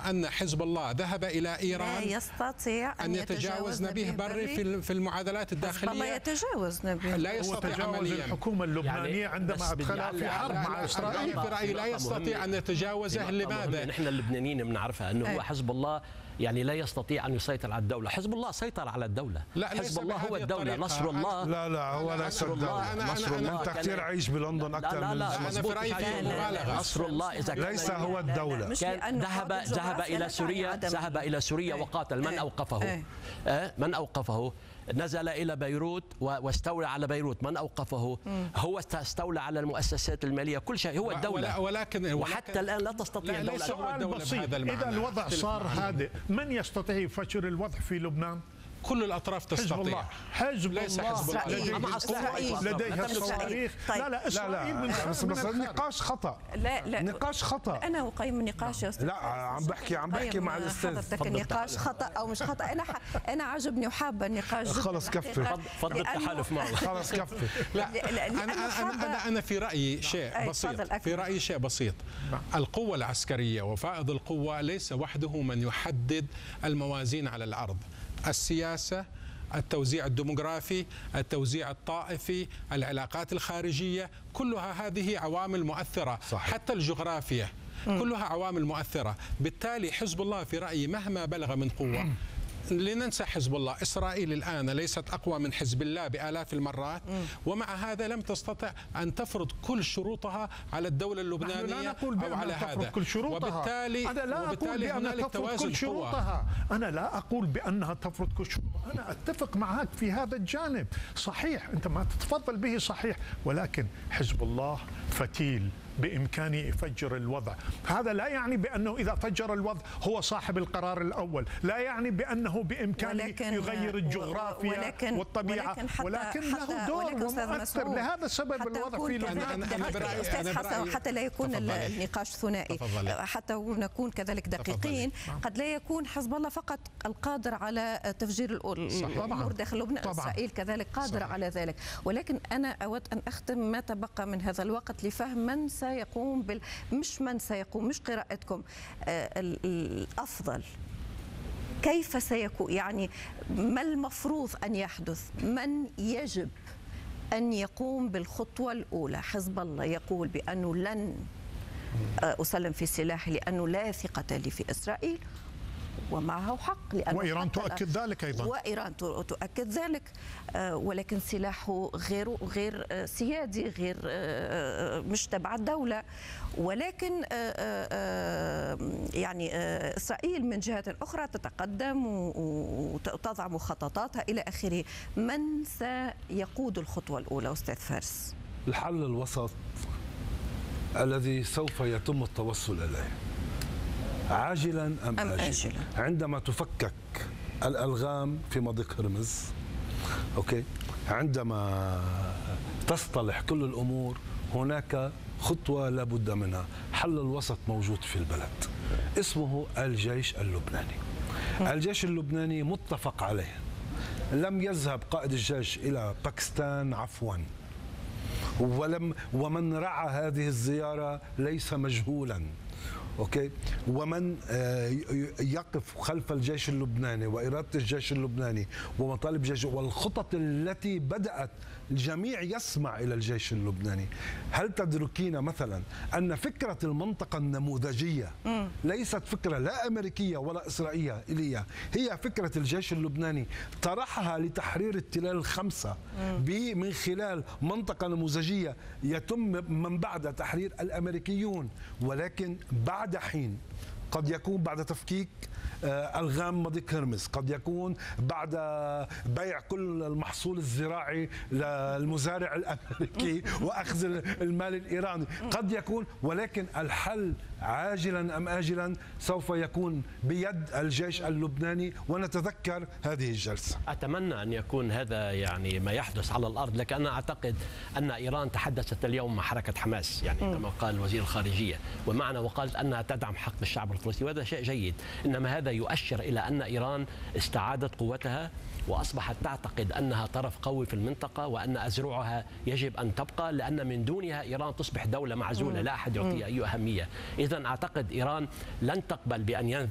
طالما أن حزب الله ذهب إلى إيران لا يستطيع أن يتجاوز نبيه بري في المعادلات الداخلية. الله يتجاوز نبيه، لا يستطيع عمليا. الحكومة اللبنانية عندما أدخلها في حرب مع إسرائيل في رأيي لا يستطيع أن يتجاوزه. لماذا؟ نحن اللبنانيين بنعرفها أنه هو حزب الله يعني لا يستطيع أن يسيطر على الدولة. حزب الله سيطر على الدولة. حزب الله هو الدولة. نصر الله لا هو ليس الدولة. نصر الله أنت كثير عايش بلندن أكثر من أنا في رأيي في مبالغة. نصر الله إذا ليس هو الدولة. ذهب إلى سوريا وقاتل. من أوقفه؟ من أوقفه؟ نزل إلى بيروت واستولى على بيروت. من أوقفه؟ هو استولى على المؤسسات المالية، كل شيء. هو الدولة. وحتى الآن لا تستطيع الدولة. سؤال بسيط، إذا الوضع صار هادئ، من يستطيع يفجر الوضع في لبنان؟ كل الأطراف تستطيع. حزب الله لديها الصواريخ. لا إسرائيل بس النقاش خطأ. لا نقاش خطأ. أنا أقيم النقاش يا أستاذ. لا عم بحكي مع الأستاذ. حضرتك النقاش خطأ أو مش خطأ، أنا عجبني وحابة النقاش جدا. خلص كفي. فضل التحالف معه. خلص كفي. لا أنا في رأيي شيء بسيط. في رأيي شيء بسيط. القوة العسكرية وفائض القوة ليس وحده من يحدد الموازين على الأرض. السياسة، التوزيع الديموغرافي، التوزيع الطائفي، العلاقات الخارجية، كلها هذه عوامل مؤثرة. صحيح. حتى الجغرافيا كلها عوامل مؤثرة. بالتالي حزب الله في رأيي مهما بلغ من قوة، لننسى حزب الله، إسرائيل الآن ليست أقوى من حزب الله بآلاف المرات، ومع هذا لم تستطع أن تفرض كل شروطها على الدولة اللبنانية أو على هذا. وبالتالي أنا لا أقول بأنها تفرض كل شروطها. أنا لا أقول بأنها تفرض كل شروطها. أنا أتفق معك في هذا الجانب. صحيح أنت ما تتفضل به صحيح، ولكن حزب الله فتيل، بإمكانه يفجر الوضع. هذا لا يعني بأنه إذا فجر الوضع هو صاحب القرار الأول، لا يعني بأنه بإمكانه يغير الجغرافيا والطبيعة، ولكن له دور ومؤثر. لهذا سبب الوضع في لبنان. أستاذ حسن، حتى لا يكون النقاش ثنائي، حتى نكون كذلك دقيقين، قد لا يكون حزب الله فقط القادر على تفجير الأمور داخل لبنان، إسرائيل كذلك قادرة على ذلك. ولكن أنا أود أن أختم ما تبقى من هذا الوقت لفهم من سيقوم مش قراءتكم الأفضل. كيف سيكون؟ يعني ما المفروض أن يحدث؟ من يجب أن يقوم بالخطوة الأولى؟ حزب الله يقول بأنه لن أسلم في سلاحي لأنه لا ثقة لي في إسرائيل، ومعه حق، لأن وإيران تؤكد ذلك أيضا. وإيران تؤكد ذلك، ولكن سلاحه غير سيادي، غير مش تبع الدولة. ولكن يعني إسرائيل من جهة أخرى تتقدم وتضع مخططاتها إلى آخره. من سيقود الخطوة الأولى أستاذ فارس؟ الحل الوسط الذي سوف يتم التوصل إليه عاجلا أم آجلا. عندما تفكك الألغام في مضيق هرمز، أوكي، عندما تصطلح كل الأمور، هناك خطوة لا بد منها. حل الوسط موجود في البلد، اسمه الجيش اللبناني. الجيش اللبناني متفق عليه. لم يذهب قائد الجيش إلى باكستان عفوا، ومن رعى هذه الزيارة ليس مجهولا. اوكي، ومن يقف خلف الجيش اللبناني وإرادة الجيش اللبناني ومطالب الجيش والخطط التي بدأت، الجميع يسمع إلى الجيش اللبناني. هل تدركين مثلا أن فكرة المنطقة ليست فكرة لا أمريكية ولا إسرائيلية، هي فكرة الجيش اللبناني طرحها لتحرير التلال الخمسة من خلال منطقة نموذجية يتم من بعد تحرير الأمريكيون، ولكن بعد حين، قد يكون بعد تفكيك ألغام مضيق هرمز، قد يكون بعد بيع كل المحصول الزراعي للمزارع الأمريكي وأخذ المال الإيراني، قد يكون، ولكن الحل عاجلا أم آجلا سوف يكون بيد الجيش اللبناني، ونتذكر هذه الجلسة. أتمنى أن يكون هذا يعني ما يحدث على الأرض، لكن أنا أعتقد أن إيران تحدثت اليوم مع حركة حماس، يعني كما قال وزير الخارجية ومعنا، وقالت أنها تدعم حق الشعب الفلسطيني، وهذا شيء جيد. إنما هذا يؤشر إلى أن إيران استعادت قوتها وأصبحت تعتقد أنها طرف قوي في المنطقة، وأن أزرعها يجب أن تبقى، لأن من دونها إيران تصبح دولة معزولة لا أحد يعطيها أي أهمية. إذن أعتقد إيران لن تقبل بأن